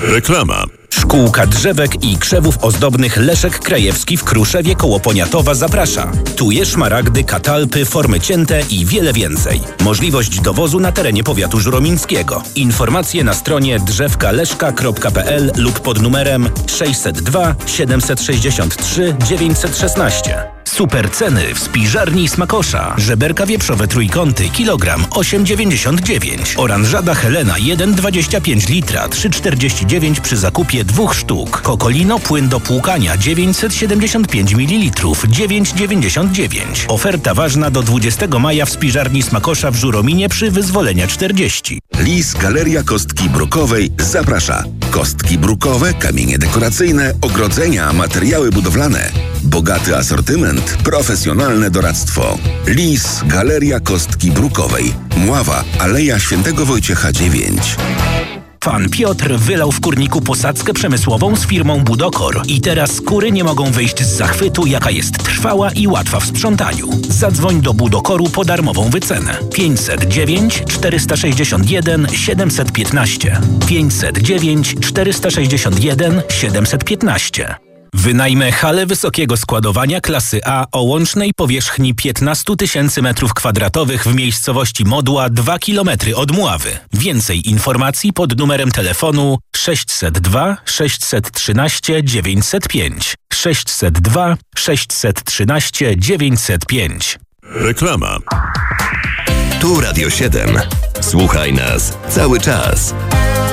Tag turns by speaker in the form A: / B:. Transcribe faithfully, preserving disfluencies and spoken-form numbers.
A: Reklama.
B: Szkółka drzewek i krzewów ozdobnych Leszek Krajewski w Kruszewie koło Poniatowa zaprasza. Tuje, szmaragdy, katalpy, formy cięte i wiele więcej. Możliwość dowozu na terenie powiatu żuromińskiego. Informacje na stronie drzewka leszka kropka p l lub pod numerem sześćset dwa siedemset sześćdziesiąt trzy dziewięćset szesnaście. Super ceny w spiżarni Smakosza. Żeberka wieprzowe trójkąty, kilogram osiem dziewięćdziesiąt dziewięć. Oranżada Helena jeden przecinek dwadzieścia pięć litra, trzy czterdzieści dziewięć przy zakupie dwóch sztuk. Kokolino płyn do płukania dziewięćset siedemdziesiąt pięć mililitrów, dziewięć dziewięćdziesiąt dziewięć. Oferta ważna do dwudziestego maja w spiżarni Smakosza w Żurominie przy Wyzwolenia czterdzieści.
C: Lis Galeria Kostki Brukowej zaprasza. Kostki brukowe, kamienie dekoracyjne, ogrodzenia, materiały budowlane. Bogaty asortyment, profesjonalne doradztwo. Lis Galeria Kostki Brukowej. Mława, Aleja Świętego Wojciecha dziewięć.
B: Pan Piotr wylał w kurniku posadzkę przemysłową z firmą Budokor. I teraz kury nie mogą wyjść z zachwytu, jaka jest trwała i łatwa w sprzątaniu. Zadzwoń do Budokoru po darmową wycenę. pięćset dziewięć czterysta sześćdziesiąt jeden siedemset piętnaście. pięćset dziewięć czterysta sześćdziesiąt jeden siedemset piętnaście. Wynajmę halę wysokiego składowania klasy A o łącznej powierzchni piętnaście tysięcy metrów kwadratowych w miejscowości Modła, dwa kilometry od Mławy. Więcej informacji pod numerem telefonu sześćset dwa sześćset trzynaście dziewięćset pięć. sześćset dwa sześćset trzynaście dziewięćset pięć.
A: Reklama.
D: Tu Radio siedem. Słuchaj nas cały czas.